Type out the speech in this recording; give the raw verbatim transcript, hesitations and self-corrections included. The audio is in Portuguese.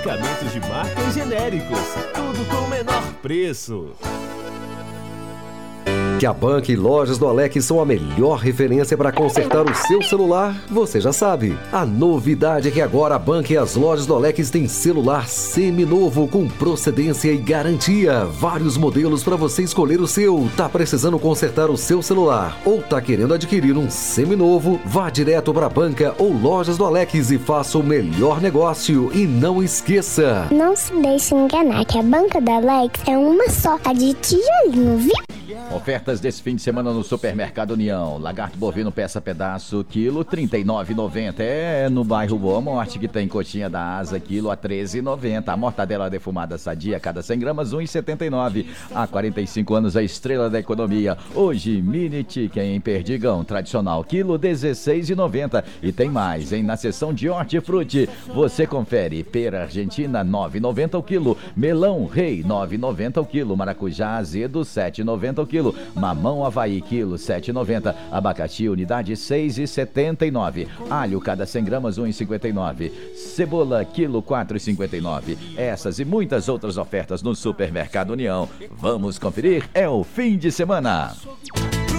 medicamentos de marca e genéricos, tudo com o menor preço. Que a Banca e Lojas do Alex são a melhor referência para consertar o seu celular, você já sabe. A novidade é que agora a Banca e as Lojas do Alex têm celular seminovo com procedência e garantia. Vários modelos para você escolher o seu. Tá precisando consertar o seu celular ou tá querendo adquirir um seminovo? Vá direto para a Banca ou Lojas do Alex e faça o melhor negócio. E não esqueça, não se deixe enganar que a Banca do Alex é uma só, a de tijolinho, viu? Ofertas desse fim de semana no Supermercado União. Lagarto bovino peça pedaço, quilo, trinta e nove reais e noventa centavos. É no bairro Boa Morte que tem coxinha da asa, quilo, a treze reais e noventa centavos. A mortadela defumada sadia, cada cem gramas, um real e setenta e nove centavos. Há quarenta e cinco anos, a estrela da economia. Hoje, mini chicken em Perdigão, tradicional, quilo, dezesseis reais e noventa centavos. E tem mais, hein? Na seção de hortifruti, você confere. Pera argentina, nove reais e noventa centavos o quilo. Melão rei, nove reais e noventa centavos o quilo. Maracujá azedo, sete reais e noventa centavos o quilo. Mamão Havaí, quilo, sete reais e noventa centavos. Abacaxi, unidade, seis reais e setenta e nove centavos. Alho, cada cem gramas, um real e cinquenta e nove centavos. Cebola, quilo, quatro reais e cinquenta e nove centavos. Essas e muitas outras ofertas no Supermercado União. Vamos conferir? É o fim de semana.